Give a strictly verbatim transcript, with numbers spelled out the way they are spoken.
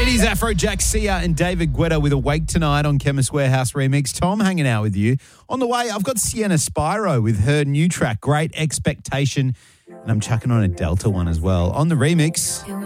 It is Afrojack, Sia and David Guetta with Awake tonight on Chemist Warehouse Remix. Tom hanging out with you. On the way, I've got Sienna Spyro with her new track, Great Expectation. And I'm chucking on a Delta one as well. On the remix,